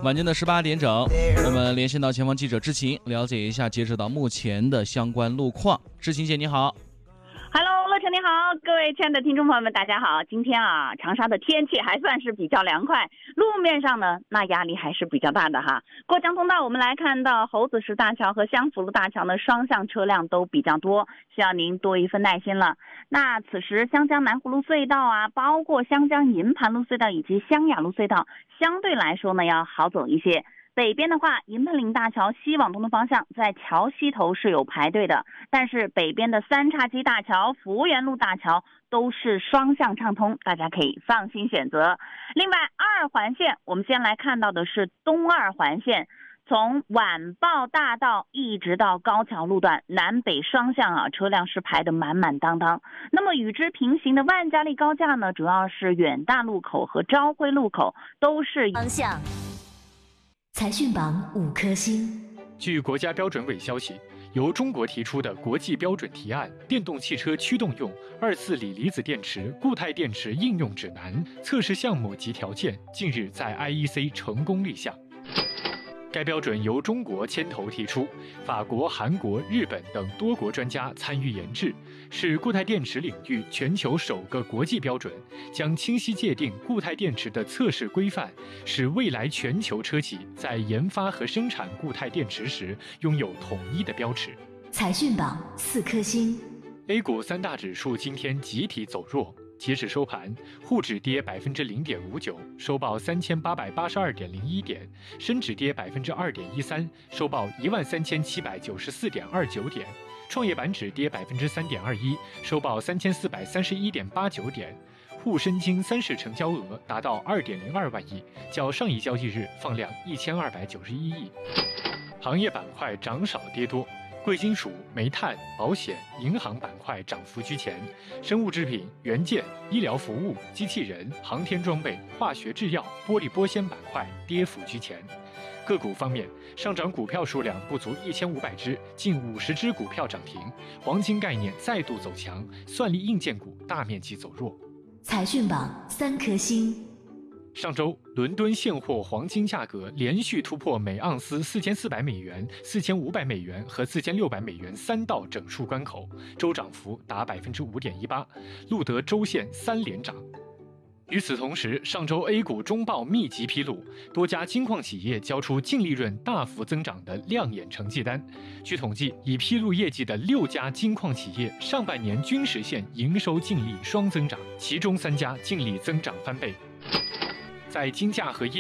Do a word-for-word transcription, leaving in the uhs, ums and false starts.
晚间的十八点整，我们连线到前方记者知情，了解一下截止到目前的相关路况。知情姐你好。 Hello， 乐成你好，各位亲爱的听众朋友们，大家好。今天啊，长沙的天气还算是比较凉快，路面上呢，那压力还是比较大的哈。过江通道，我们来看到猴子石大桥和香福路大桥呢，双向车辆都比较多，需要您多一份耐心了。那此时湘江南湖路隧道啊，包括湘江银盘路隧道以及湘雅路隧道，相对来说呢要好走一些。北边的话，银盆岭大桥西往东的方向，在桥西头是有排队的，但是北边的三叉戟大桥、福务园路大桥都是双向畅通，大家可以放心选择。另外，二环线我们先来看到的是东二环线，从晚报大道一直到高桥路段，南北双向啊，车辆是排得满满当当。那么与之平行的万家丽高架呢，主要是远大路口和朝晖路口都是方向。财讯榜五颗星。 据国家标准委消息，由中国提出的国际标准提案《电动汽车驱动用二次锂离子电池固态电池应用指南》测试项目及条件近日在 I E C 成功立项。该标准由中国牵头提出，法国、韩国、日本等多国专家参与研制，是固态电池领域全球首个国际标准，将清晰界定固态电池的测试规范，使未来全球车企在研发和生产固态电池时拥有统一的标尺。 财讯榜四颗星。 A 股三大指数今天集体走弱。截止收盘，沪指跌百分之零点五九，收报三千八百八十二点零一点；深指跌百分之二点一三，收报一万三千七百九十四点二九点；创业板指跌百分之三点二一，收报三千四百三十一点八九点。沪深金三市成交额达到二点零二万亿，较上一交易日放量一千二百九十一亿。行业板块涨少跌多。贵金属、煤炭、保险、银行板块涨幅居前，生物制品、元件、医疗服务、机器人、航天装备、化学制药、玻璃玻纤板块跌幅居前。个股方面，上涨股票数量不足一千五百只，近五十只股票涨停，黄金概念再度走强，算力硬件股大面积走弱。 财讯榜三颗星。 上周，伦敦现货黄金价格连续突破每盎司四千四百美元、四千五百美元和四千六百美元三道整数关口，周涨幅达百分之五点一八，录得周线三连涨。与此同时，上周 A 股中报密集披露，多家金矿企业交出净利润大幅增长的亮眼成绩单。据统计，已披露业绩的六家金矿企业上半年均实现营收净利双增长，其中三家净利增长翻倍。在金价和业